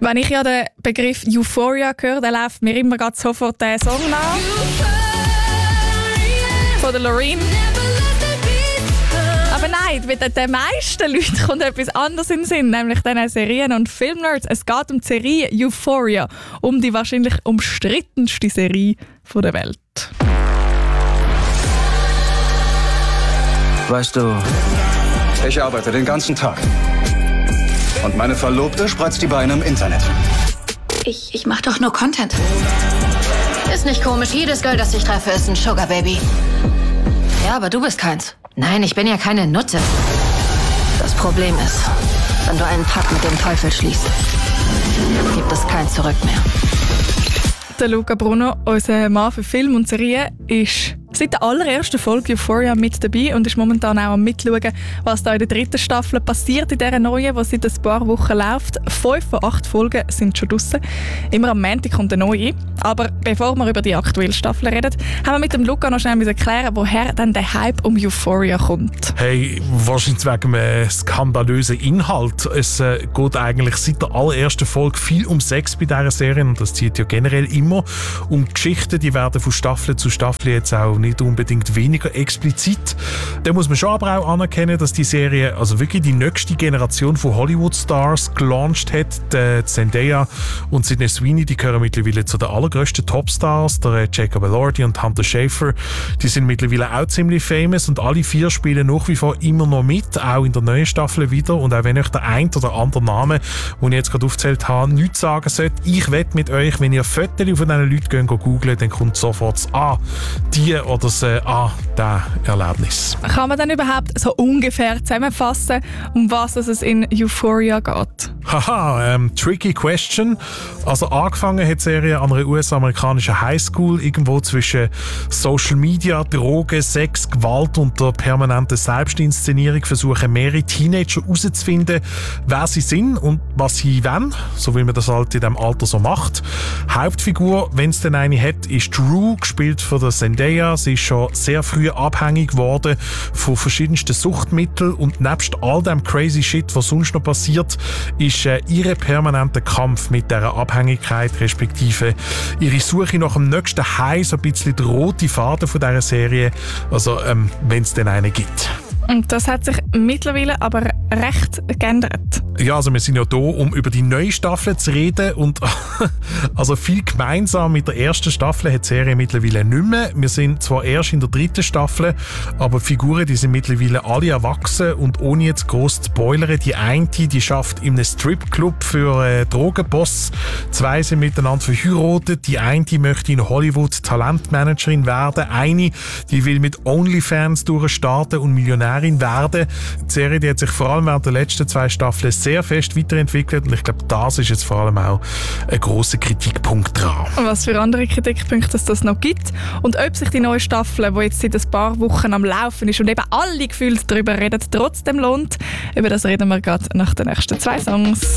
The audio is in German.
Wenn ich ja den Begriff Euphoria höre, dann läuft mir immer gerade sofort der Song nach. Von der Loreen. Aber nein, mit den meisten Leuten kommt etwas anderes in den Sinn, nämlich diesen Serien- und Filmnerds. Es geht um die Serie Euphoria, um die wahrscheinlich umstrittenste Serie der Welt. Weißt du, ich arbeite den ganzen Tag. Und meine Verlobte spreizt die Beine im Internet. Ich mach doch nur Content. Ist nicht komisch, jedes Girl, das ich treffe, ist ein Sugar Baby. Ja, aber du bist keins. Nein, ich bin ja keine Nutte. Das Problem ist, wenn du einen Pakt mit dem Teufel schließt, gibt es kein Zurück mehr. Der Luca Bruno, unser Mann für Film und Serien, ist seit der allerersten Folge Euphoria mit dabei und ist momentan auch am Mitschauen, was da in der 3. Staffel passiert, in dieser neuen, die seit ein paar Wochen läuft. 5 von 8 Folgen sind schon draussen. Immer am Montag kommt eine neue. Aber bevor wir über die aktuelle Staffel reden, haben wir mit dem Luca noch schnell erklären, woher dann der Hype um Euphoria kommt. Hey, wahrscheinlich wegen einem skandalösen Inhalt. Es geht eigentlich seit der allerersten Folge viel um Sex bei dieser Serie und das zieht ja generell immer um Geschichten, die werden von Staffel zu Staffel jetzt auch nicht unbedingt weniger explizit. Da muss man schon aber auch anerkennen, dass die Serie also wirklich die nächste Generation von Hollywood-Stars gelauncht hat. Die Zendaya und Sydney Sweeney, die gehören mittlerweile zu den allergrößten Topstars. Der Jacob Elordi und Hunter Schafer, die sind mittlerweile auch ziemlich famous und alle 4 spielen nach wie vor immer noch mit, auch in der neuen Staffel wieder. Und auch wenn euch der ein oder andere Name, den ich jetzt gerade aufgezählt habe, nichts sagen sollte, ich wette mit euch, wenn ihr Fotos von diesen Leuten googelt, dann kommt sofort das die oder das das Erlebnis. Kann man dann überhaupt so ungefähr zusammenfassen, um was es in Euphoria geht? Haha, tricky question. Also angefangen hat die Serie an einer US-amerikanischen Highschool, irgendwo zwischen Social Media, Drogen, Sex, Gewalt und der permanenten Selbstinszenierung versuchen mehrere Teenager herauszufinden, wer sie sind und was sie wollen, so wie man das halt in diesem Alter so macht. Hauptfigur, wenn es denn eine hat, ist Drew, gespielt von der Zendaya. Sie ist schon sehr früh abhängig geworden von verschiedensten Suchtmitteln und nebst all dem crazy Shit, was sonst noch passiert, ist ihr permanenter Kampf mit dieser Abhängigkeit, respektive ihre Suche nach dem nächsten High, so ein bisschen der rote Faden von dieser Serie, also wenn es denn einen gibt. Und das hat sich mittlerweile aber recht geändert. Ja, also wir sind ja hier, um über die neue Staffel zu reden und also viel gemeinsam mit der ersten Staffel hat die Serie mittlerweile nicht mehr. Wir sind zwar erst in der 3. Staffel, aber die Figuren, die sind mittlerweile alle erwachsen und ohne jetzt gross zu spoilern, die eine, die schafft in einem Stripclub für Drogenboss, 2 sind miteinander verheiratet, die eine möchte in Hollywood Talentmanagerin werden, eine, die will mit OnlyFans durchstarten und Millionärin werden. Die Serie, die hat sich vor allem während der letzten 2 Staffeln sehr fest weiterentwickelt und ich glaube, das ist jetzt vor allem auch ein grosser Kritikpunkt dran. Was für andere Kritikpunkte es das noch gibt und ob sich die neue Staffel, die jetzt seit ein paar Wochen am Laufen ist und eben alle gefühlt darüber reden, trotzdem lohnt, über das reden wir gerade nach den nächsten 2 Songs.